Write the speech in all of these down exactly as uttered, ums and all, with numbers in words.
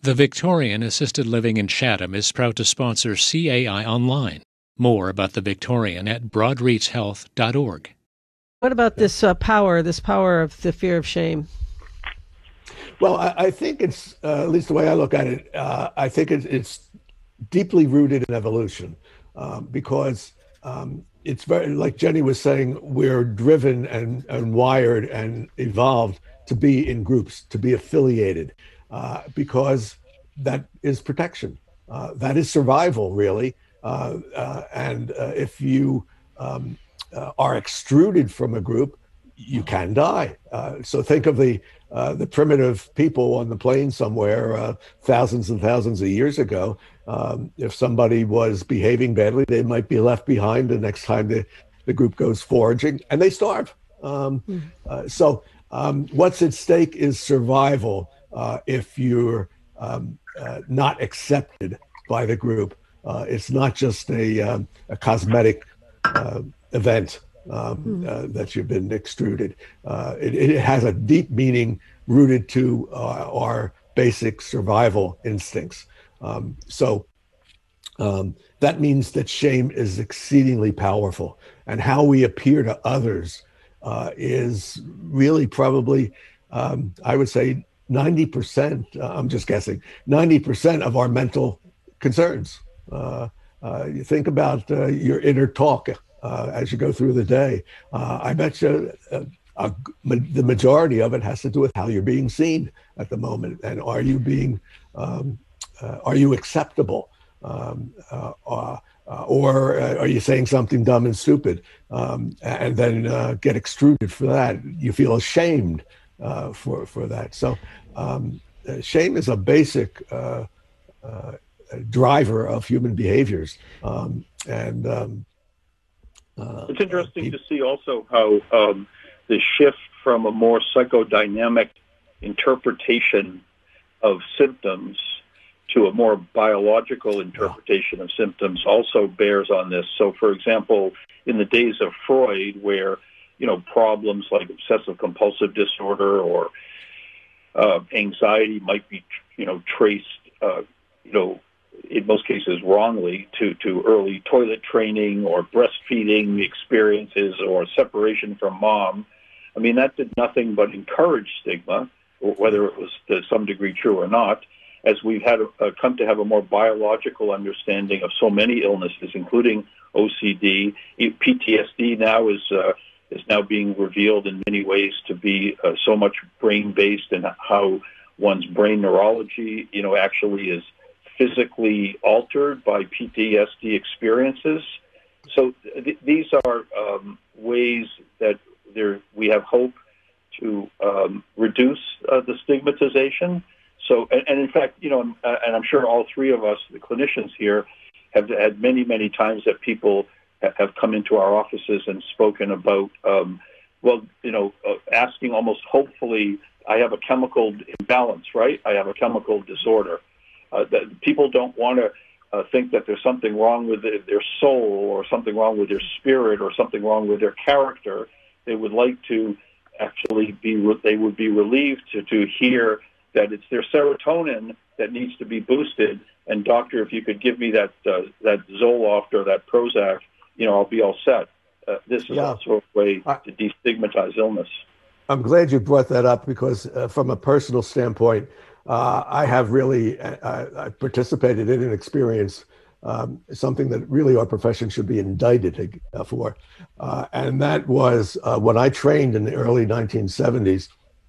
The Victorian Assisted Living in Chatham is proud to sponsor C A I Online. More about the Victorian at broadreach health dot org. What about this uh, power, this power of the fear of shame? Well, I, I think it's, uh, at least the way I look at it, uh, I think it's, it's deeply rooted in evolution um, because um, it's very, like Jenny was saying, we're driven and, and wired and evolved to be in groups, to be affiliated, uh, because that is protection. Uh, that is survival, really. Uh, uh, and uh, if you um, uh, are extruded from a group, you can die. Uh, so think of the uh, the primitive people on the plains somewhere uh, thousands and thousands of years ago. Um, if somebody was behaving badly, they might be left behind the next time the, the group goes foraging, and they starve. Um, mm. uh, so um, what's at stake is survival uh, if you're um, uh, not accepted by the group. Uh, it's not just a, um, a cosmetic uh, event. Um, mm. uh, that you've been extruded. Uh, it, it has a deep meaning rooted to uh, our basic survival instincts. Um, so um, that means that shame is exceedingly powerful, and how we appear to others uh, is really probably, um, I would say, ninety percent, uh, I'm just guessing, ninety percent of our mental concerns. Uh, uh, you think about uh, your inner talk Uh, as you go through the day. Uh, I bet you uh, uh, ma- the majority of it has to do with how you're being seen at the moment. And are you being, um, uh, are you acceptable? Um, uh, uh, uh, or uh, are you saying something dumb and stupid um, and then uh, get extruded for that? You feel ashamed uh, for, for that. So um, uh, shame is a basic uh, uh, driver of human behaviors. Um, and um, Uh, it's interesting uh, to see also how um, the shift from a more psychodynamic interpretation of symptoms to a more biological interpretation of symptoms also bears on this. So, for example, in the days of Freud, where, you know, problems like obsessive compulsive disorder or uh, anxiety might be, you know, traced, uh, you know, in most cases wrongly, to, to early toilet training or breastfeeding experiences or separation from mom. I mean, that did nothing but encourage stigma, whether it was to some degree true or not, as we've had a, uh, come to have a more biological understanding of so many illnesses, including O C D. P T S D now is uh, is now being revealed in many ways to be uh, so much brain-based, and how one's brain neurology, you know, actually is physically altered by P T S D experiences. So th- these are um, ways that there we have hope to um, reduce uh, the stigmatization. So, and, and in fact, you know, and, and I'm sure all three of us, the clinicians here, have had many, many times that people ha- have come into our offices and spoken about, um, well, you know, uh, asking almost hopefully, I have a chemical imbalance, right? I have a chemical disorder. Uh, that people don't want to uh, think that there's something wrong with their, their soul, or something wrong with their spirit, or something wrong with their character. They would like to actually be, re- they would be relieved to, to hear that it's their serotonin that needs to be boosted. And doctor, if you could give me that uh, that Zoloft or that Prozac, you know, I'll be all set. Uh, this is yeah. also a way to destigmatize illness. I'm glad you brought that up, because uh, from a personal standpoint, Uh, I have really uh, I participated in an experience, um, something that really our profession should be indicted uh, for. Uh, and that was uh, when I trained in the early nineteen seventies,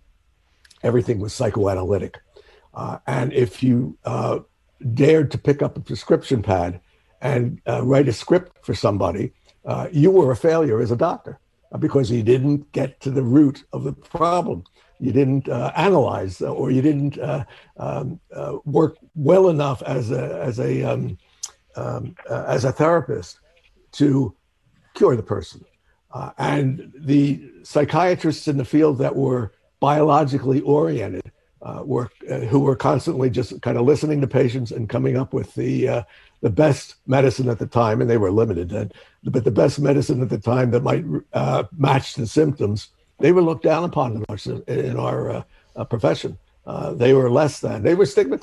everything was psychoanalytic. Uh, and if you uh, dared to pick up a prescription pad and uh, write a script for somebody, uh, you were a failure as a doctor, because you didn't get to the root of the problem. You didn't uh, analyze, or you didn't uh, um, uh, work well enough as a as a um, um, uh, as a therapist to cure the person. Uh, and the psychiatrists in the field that were biologically oriented, uh, were uh, who were constantly just kind of listening to patients and coming up with the uh, the best medicine at the time, and they were limited, and, but the best medicine at the time that might uh, match the symptoms. They were looked down upon in our, in our uh, uh, profession. Uh, they were less than. They were stigmatized.